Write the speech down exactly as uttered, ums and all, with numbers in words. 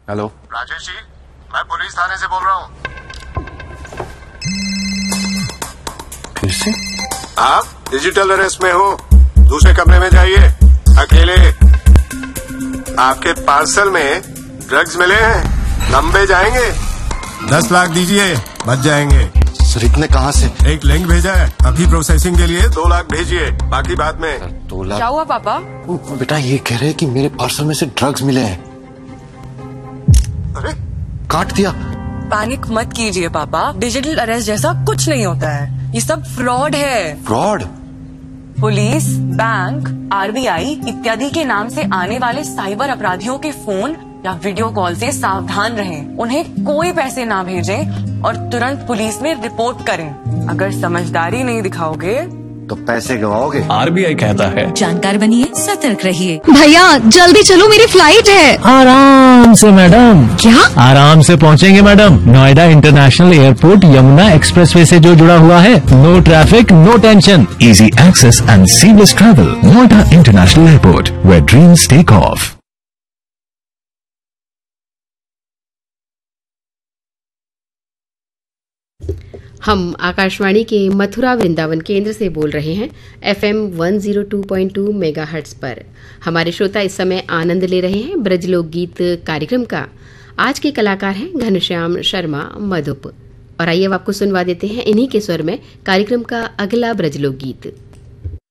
Hello Rajesh ji, मैं police थाने से बोल रहा हूँ। फिर से? आप डिजिटल अरेस्ट में हो, दूसरे कमरे में जाइए, अकेले। आपके पार्सल में ड्रग्स मिले हैं, लंबे जाएंगे। दस लाख दीजिए, बच जाएंगे। सर इतने कहाँ से? एक लिंक भेजा है, अभी प्रोसेसिंग के लिए दो लाख भेजिए, बाकी बाद में। सर, दो लाख? क्या हुआ पापा? बेटा ये कह रहे हैं कि मेरे पार्सल में से ड्रग्स मिले हैं। अरे काट दिया। पैनिक मत कीजिए पापा, डिजिटल अरेस्ट जैसा कुछ नहीं होता है, ये सब फ्रॉड है। फ्रॉड? पुलिस, बैंक, आरबीआई इत्यादि के नाम से आने वाले साइबर अपराधियों के फोन या वीडियो कॉल से सावधान रहें। उन्हें कोई पैसे ना भेजें और तुरंत पुलिस में रिपोर्ट करें। अगर समझदारी नहीं दिखाओगे तो पैसे गवाओगे। आरबीआई कहता है जानकार बनिए, सतर्क रहिए। भैया जल्दी चलो, मेरी फ्लाइट है। आराम से मैडम। क्या? आराम से पहुंचेंगे madam. Noida international airport Yamuna expressway से जो जुड़ा हुआ है। No traffic, no tension, easy access and seamless travel. Noida international airport, where dreams take off. हम आकाशवाणी के मथुरा वृंदावन केंद्र से बोल रहे हैं FM one zero two point two megahertz पर। हमारे श्रोता इस समय आनंद ले रहे हैं ब्रज लोकगीत कार्यक्रम का। आज के कलाकार हैं घनश्याम शर्मा मधुप। और आइए अब आपको सुनवा देते हैं इन्हीं के स्वर में कार्यक्रम का अगला ब्रज लोकगीत।